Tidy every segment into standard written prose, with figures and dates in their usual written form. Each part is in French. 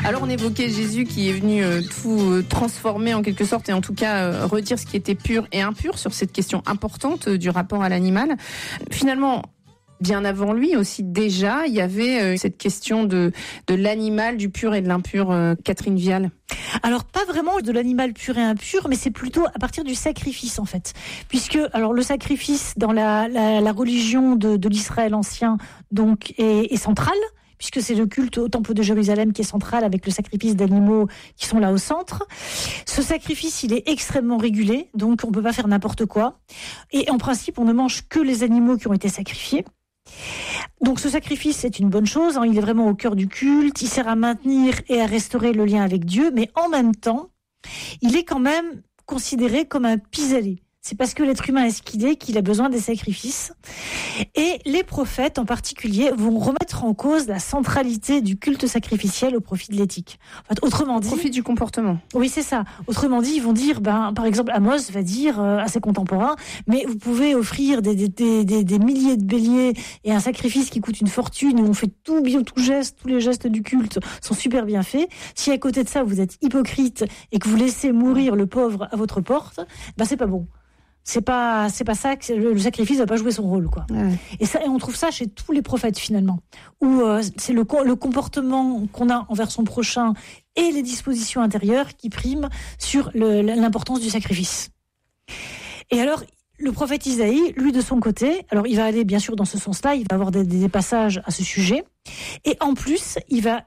Alors on évoquait Jésus qui est venu tout transformer en quelque sorte et en tout cas redire ce qui était pur et impur sur cette question importante du rapport à l'animal. Finalement, bien avant lui aussi déjà, il y avait cette question de l'animal, du pur et de l'impur. Catherine Vial. Alors pas vraiment de l'animal pur et impur, mais c'est plutôt à partir du sacrifice en fait. Puisque alors le sacrifice dans la religion de l'Israël ancien donc est central. Puisque c'est le culte au temple de Jérusalem qui est central avec le sacrifice d'animaux qui sont là au centre. Ce sacrifice, il est extrêmement régulé, donc on ne peut pas faire n'importe quoi. Et en principe, on ne mange que les animaux qui ont été sacrifiés. Donc ce sacrifice, c'est une bonne chose, hein, il est vraiment au cœur du culte, il sert à maintenir et à restaurer le lien avec Dieu, mais en même temps, il est quand même considéré comme un pis-aller. C'est parce que l'être humain est ce qu'il a besoin des sacrifices. Et les prophètes, en particulier, vont remettre en cause la centralité du culte sacrificiel au profit de l'éthique. En fait, autrement dit... Au profit du comportement. Oui, c'est ça. Autrement dit, ils vont dire, par exemple, Amos va dire à ses contemporains, mais vous pouvez offrir des milliers de béliers et un sacrifice qui coûte une fortune, où on fait tous les gestes du culte sont super bien faits. Si à côté de ça, vous êtes hypocrite et que vous laissez mourir le pauvre à votre porte, c'est pas bon. C'est pas ça que le sacrifice va pas jouer son rôle, quoi. Ouais. Et on trouve ça chez tous les prophètes finalement, où c'est le comportement qu'on a envers son prochain et les dispositions intérieures qui priment sur l'importance du sacrifice. Et alors le prophète Isaïe, lui de son côté, alors il va aller bien sûr dans ce sens-là, il va avoir des passages à ce sujet, et en plus il va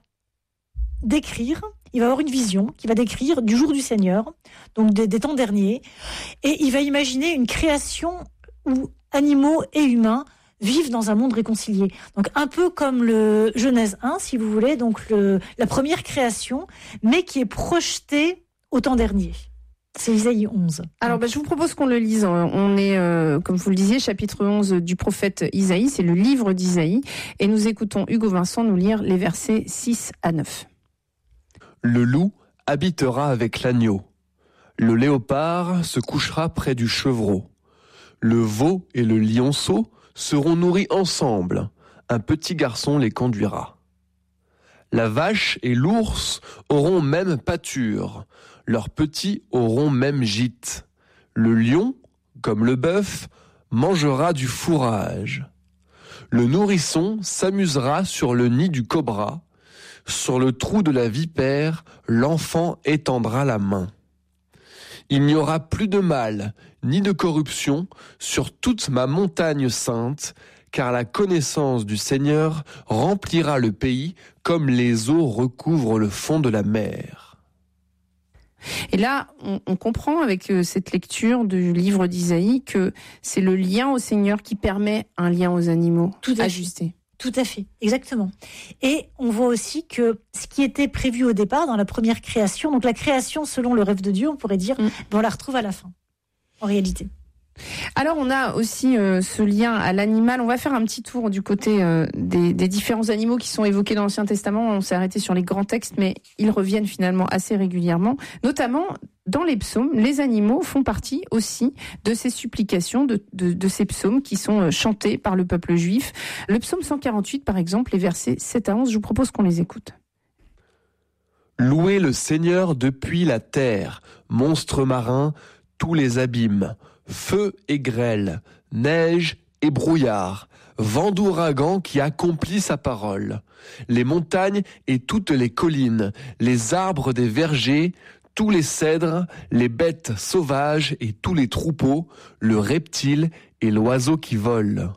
avoir une vision qui va décrire du jour du Seigneur, donc des temps derniers, et il va imaginer une création où animaux et humains vivent dans un monde réconcilié. Donc un peu comme le Genèse 1, si vous voulez, donc la première création, mais qui est projetée au temps dernier. C'est Isaïe 11. Alors je vous propose qu'on le lise. On est, comme vous le disiez, chapitre 11 du prophète Isaïe, c'est le livre d'Isaïe, et nous écoutons Hugo Vincent nous lire les versets 6 à 9. Le loup habitera avec l'agneau. Le léopard se couchera près du chevreau. Le veau et le lionceau seront nourris ensemble. Un petit garçon les conduira. La vache et l'ours auront même pâture. Leurs petits auront même gîte. Le lion, comme le bœuf, mangera du fourrage. Le nourrisson s'amusera sur le nid du cobra. Sur le trou de la vipère, l'enfant étendra la main. Il n'y aura plus de mal, ni de corruption, sur toute ma montagne sainte, car la connaissance du Seigneur remplira le pays comme les eaux recouvrent le fond de la mer. Et là, on comprend avec cette lecture du livre d'Isaïe que c'est le lien au Seigneur qui permet un lien aux animaux ajusté. Tout à fait, exactement. Et on voit aussi que ce qui était prévu au départ dans la première création, donc la création selon le rêve de Dieu, on pourrait dire, on la retrouve à la fin, en réalité. Alors on a aussi ce lien à l'animal. On va faire un petit tour du côté des différents animaux qui sont évoqués dans l'Ancien Testament. On s'est arrêté sur les grands textes, mais ils reviennent finalement assez régulièrement, notamment dans les psaumes. Les animaux font partie aussi de ces supplications, de ces psaumes qui sont chantés par le peuple juif. Le psaume 148, par exemple, les versets 7 à 11, je vous propose qu'on les écoute. Louez le Seigneur depuis la terre, monstres marins, tous les abîmes, feu et grêle, neige et brouillard, vent d'ouragan qui accomplit sa parole, les montagnes et toutes les collines, les arbres des vergers, tous les cèdres, les bêtes sauvages et tous les troupeaux, le reptile et l'oiseau qui vole.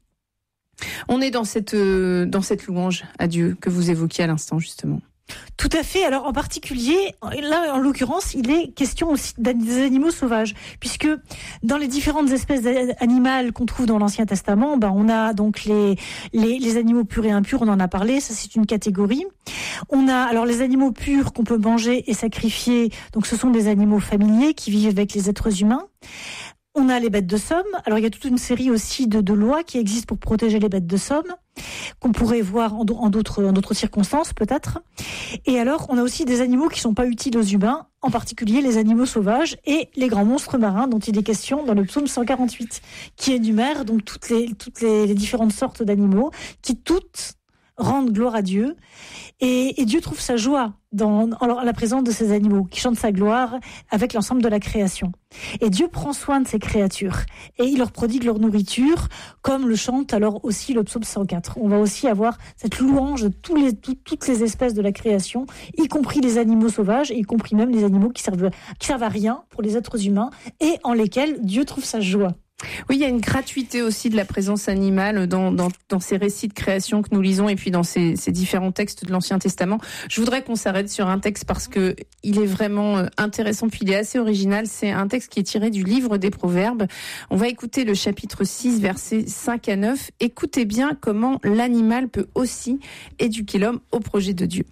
On est dans cette louange à Dieu que vous évoquiez à l'instant, justement. Tout à fait. Alors en particulier, là en l'occurrence, il est question aussi des animaux sauvages, puisque dans les différentes espèces animales qu'on trouve dans l'Ancien Testament, on a donc les animaux purs et impurs, on en a parlé, ça c'est une catégorie. On a alors les animaux purs qu'on peut manger et sacrifier, donc ce sont des animaux familiers qui vivent avec les êtres humains. On a les bêtes de somme. Alors il y a toute une série aussi de lois qui existent pour protéger les bêtes de somme, qu'on pourrait voir en d'autres circonstances peut-être. Et alors on a aussi des animaux qui sont pas utiles aux humains, en particulier les animaux sauvages et les grands monstres marins dont il est question dans le psaume 148, qui énumère donc toutes les différentes sortes d'animaux qui toutes rendent gloire à Dieu. Et Dieu trouve sa joie dans la présence de ces animaux qui chantent sa gloire avec l'ensemble de la création. Et Dieu prend soin de ces créatures et il leur prodigue leur nourriture, comme le chante alors aussi le psaume 104. On va aussi avoir cette louange de toutes les espèces de la création, y compris les animaux sauvages, y compris même les animaux qui servent à rien pour les êtres humains et en lesquels Dieu trouve sa joie. Oui, il y a une gratuité aussi de la présence animale dans ces récits de création que nous lisons et puis dans ces différents textes de l'Ancien Testament. Je voudrais qu'on s'arrête sur un texte parce que il est vraiment intéressant puis il est assez original. C'est un texte qui est tiré du livre des Proverbes. On va écouter le chapitre 6, versets 5 à 9. Écoutez bien comment l'animal peut aussi éduquer l'homme au projet de Dieu.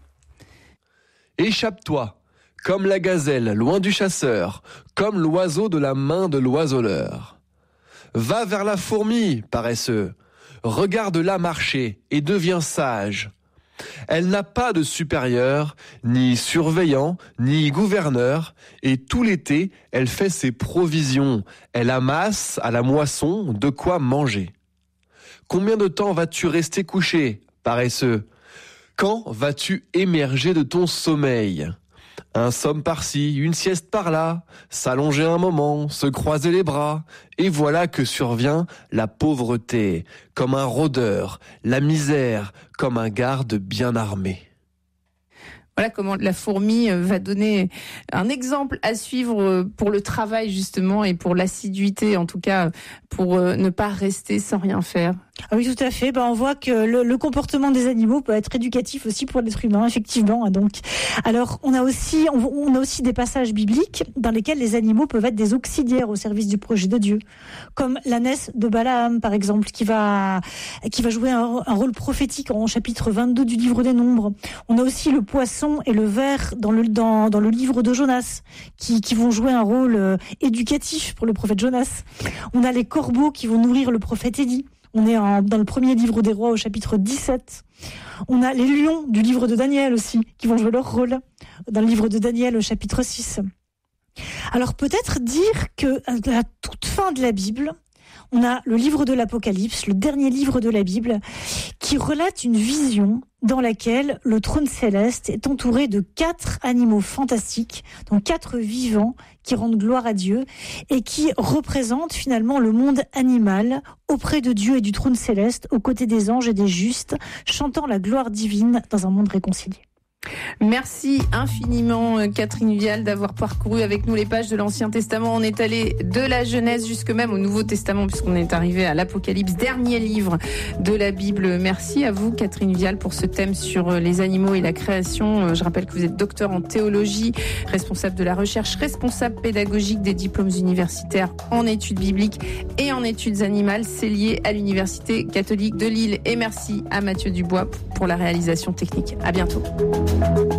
Échappe-toi, comme la gazelle, loin du chasseur, comme l'oiseau de la main de l'oiseleur. Va vers la fourmi, paresseux. Regarde-la marcher et deviens sage. Elle n'a pas de supérieur, ni surveillant, ni gouverneur, et tout l'été, elle fait ses provisions. Elle amasse à la moisson de quoi manger. Combien de temps vas-tu rester couché, paresseux? Quand vas-tu émerger de ton sommeil? Un somme par-ci, une sieste par-là, s'allonger un moment, se croiser les bras, et voilà que survient la pauvreté, comme un rôdeur, la misère, comme un garde bien armé. Voilà comment la fourmi va donner un exemple à suivre pour le travail justement et pour l'assiduité, en tout cas pour ne pas rester sans rien faire. Ah oui, tout à fait. On voit que le comportement des animaux peut être éducatif aussi pour l'être humain, effectivement. Donc, alors, on a aussi des passages bibliques dans lesquels les animaux peuvent être des auxiliaires au service du projet de Dieu, comme l'ânesse de Balaam, par exemple, qui va jouer un rôle prophétique en chapitre 22 du livre des Nombres. On a aussi le poisson et le ver dans le livre de Jonas, qui vont jouer un rôle éducatif pour le prophète Jonas. On a les corbeaux qui vont nourrir le prophète Élie. On est dans le premier livre des rois au chapitre 17. On a les lions du livre de Daniel aussi, qui vont jouer leur rôle dans le livre de Daniel au chapitre 6. Alors peut-être dire que à la toute fin de la Bible, on a le livre de l'Apocalypse, le dernier livre de la Bible, qui relate une vision dans laquelle le trône céleste est entouré de 4 animaux fantastiques, donc 4 vivants qui rendent gloire à Dieu et qui représentent finalement le monde animal auprès de Dieu et du trône céleste, aux côtés des anges et des justes, chantant la gloire divine dans un monde réconcilié. Merci infiniment Catherine Vial d'avoir parcouru avec nous les pages de l'Ancien Testament. On est allé de la Genèse jusque même au Nouveau Testament puisqu'on est arrivé à l'Apocalypse, dernier livre de la Bible. Merci à vous Catherine Vial pour ce thème sur les animaux et la création. Je rappelle que vous êtes docteur en théologie, responsable de la recherche, responsable pédagogique des diplômes universitaires en études bibliques et en études animales. C'est lié à l'Université catholique de Lille. Et merci à Mathieu Dubois pour la réalisation technique. À bientôt.